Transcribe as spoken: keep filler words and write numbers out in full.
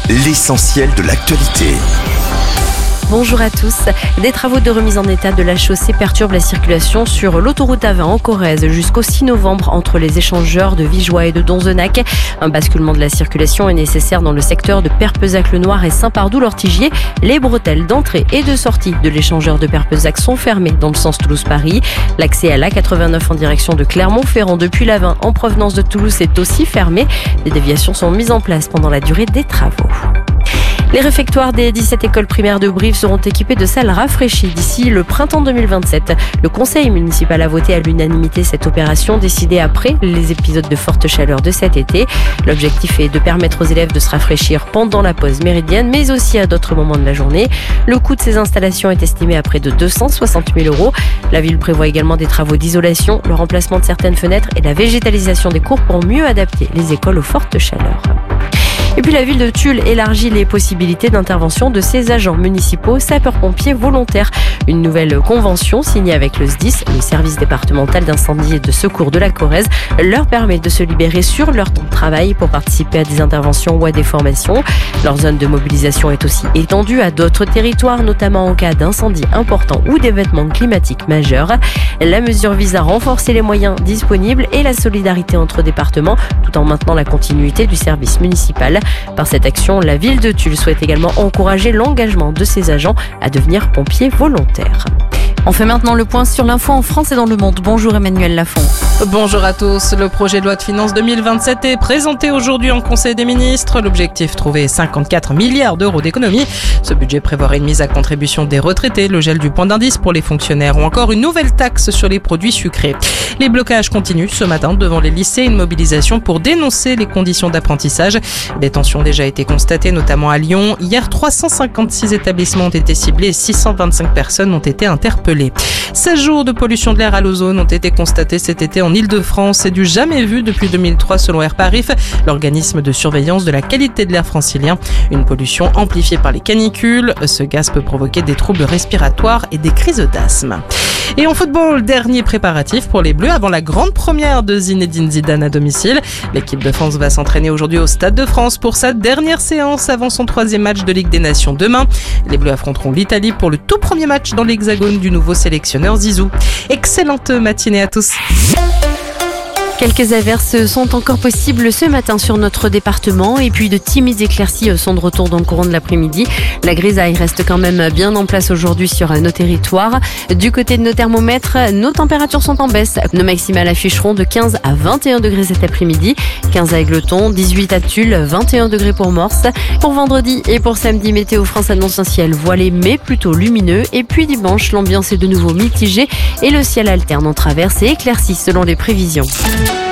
l'essentiel de l'actualité. Bonjour à tous. Des travaux de remise en état de la chaussée perturbent la circulation sur l'autoroute A vingt en Corrèze jusqu'au six novembre entre les échangeurs de Vigeois et de Donzenac. Un basculement de la circulation est nécessaire dans le secteur de Perpezac-le-Noir et Saint-Pardoux-l'Ortigier. Les bretelles d'entrée et de sortie de l'échangeur de Perpezac sont fermées dans le sens Toulouse-Paris. L'accès à l'A quatre-vingt-neuf en direction de Clermont-Ferrand depuis l'A vingt en provenance de Toulouse est aussi fermé. Des déviations sont mises en place pendant la durée des travaux. Les réfectoires des dix-sept écoles primaires de Brive seront équipés de salles rafraîchies d'ici le printemps deux mille vingt-sept. Le conseil municipal a voté à l'unanimité cette opération décidée après les épisodes de forte chaleur de cet été. L'objectif est de permettre aux élèves de se rafraîchir pendant la pause méridienne, mais aussi à d'autres moments de la journée. Le coût de ces installations est estimé à près de deux cent soixante mille euros. La ville prévoit également des travaux d'isolation, le remplacement de certaines fenêtres et la végétalisation des cours pour mieux adapter les écoles aux fortes chaleurs. Et puis la ville de Tulle élargit les possibilités d'intervention de ses agents municipaux sapeurs-pompiers volontaires. Une nouvelle convention signée avec le S D I S, le service départemental d'incendie et de secours de la Corrèze, leur permet de se libérer sur leur temps de travail pour participer à des interventions ou à des formations. Leur zone de mobilisation est aussi étendue à d'autres territoires, notamment en cas d'incendie important ou d'événements climatiques majeurs. La mesure vise à renforcer les moyens disponibles et la solidarité entre départements, tout en maintenant la continuité du service municipal. Par cette action, la ville de Tulle souhaite également encourager l'engagement de ses agents à devenir pompiers volontaires. On fait maintenant le point sur l'info en France et dans le monde. Bonjour Emmanuel Lafont. Bonjour à tous. Le projet de loi de finances deux mille vingt-sept est présenté aujourd'hui en Conseil des ministres. L'objectif, trouver cinquante-quatre milliards d'euros d'économies. Ce budget prévoirait une mise à contribution des retraités, le gel du point d'indice pour les fonctionnaires ou encore une nouvelle taxe sur les produits sucrés. Les blocages continuent ce matin devant les lycées, une mobilisation pour dénoncer les conditions d'apprentissage. Des tensions ont déjà été constatées, notamment à Lyon. Hier, trois cent cinquante-six établissements ont été ciblés et six cent vingt-cinq personnes ont été interpellées. seize jours de pollution de l'air à l'ozone ont été constatés cet été en Ile-de-France. C'est du jamais vu depuis deux mille trois selon Airparif, l'organisme de surveillance de la qualité de l'air francilien. Une pollution amplifiée par les canicules. Ce gaz peut provoquer des troubles respiratoires et des crises d'asthme. Et en football, dernier préparatif pour les Bleus avant la grande première de Zinedine Zidane à domicile. L'équipe de France va s'entraîner aujourd'hui au Stade de France pour sa dernière séance avant son troisième match de Ligue des Nations demain. Les Bleus affronteront l'Italie pour le tout premier match dans l'hexagone du nouveau sélectionneur Zizou. Excellente matinée à tous. Quelques averses sont encore possibles ce matin sur notre département et puis de timides éclaircies sont de retour dans le courant de l'après-midi. La grisaille reste quand même bien en place aujourd'hui sur nos territoires. Du côté de nos thermomètres, nos températures sont en baisse. Nos maximales afficheront de quinze à vingt et un degrés cet après-midi. quinze à Égletons, dix-huit à Tulle, vingt et un degrés pour Morse. Pour vendredi et pour samedi, Météo France annonce un ciel voilé mais plutôt lumineux. Et puis dimanche, l'ambiance est de nouveau mitigée et le ciel alterne entre averses et éclaircies selon les prévisions.